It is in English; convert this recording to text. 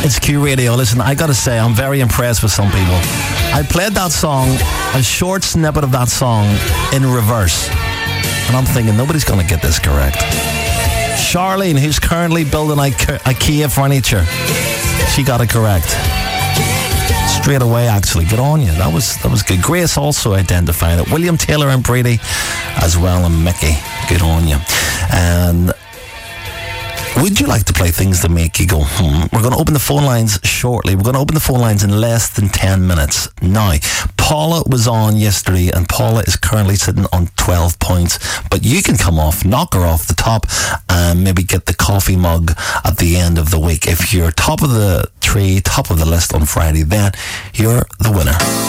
It's Q Radio. Listen, I gotta say, I'm very impressed with some people. I played that song, a short snippet of that song, in reverse. And I'm thinking, nobody's gonna get this correct. Charlene, who's currently building IKEA furniture, she got it correct. Straight away, actually. Good on you. That was good. Grace also identified it. William Taylor and Brady as well, and Mickey. Good on you. And would you like to play things that make you go, We're going to open the phone lines shortly. We're going to open the phone lines in less than 10 minutes. Now, Paula was on yesterday, and Paula is currently sitting on 12 points. But you can come off, knock her off the top, and maybe get the coffee mug at the end of the week. If you're top of the tree, top of the list on Friday, then you're the winner.